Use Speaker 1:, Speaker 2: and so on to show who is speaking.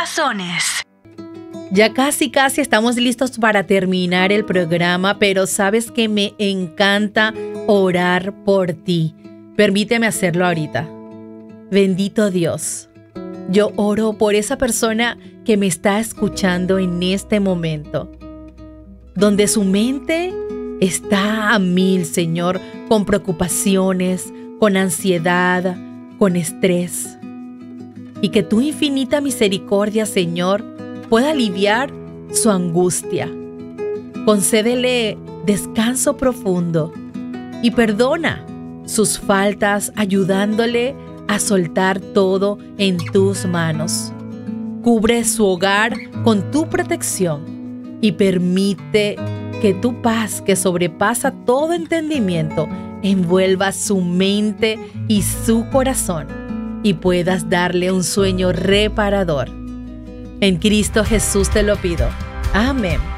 Speaker 1: corazones.
Speaker 2: Ya casi estamos listos para terminar el programa, pero sabes que me encanta orar por ti. Permíteme hacerlo ahorita. Bendito Dios, yo oro por esa persona que me está escuchando en este momento, donde su mente está a mil, Señor, con preocupaciones, con ansiedad, con estrés. Y que tu infinita misericordia, Señor, pueda aliviar su angustia. Concédele descanso profundo y perdona sus faltas, ayudándole a soltar todo en tus manos. Cubre su hogar con tu protección y permite que tu paz, que sobrepasa todo entendimiento, envuelva su mente y su corazón y puedas darle un sueño reparador. En Cristo Jesús te lo pido. Amén.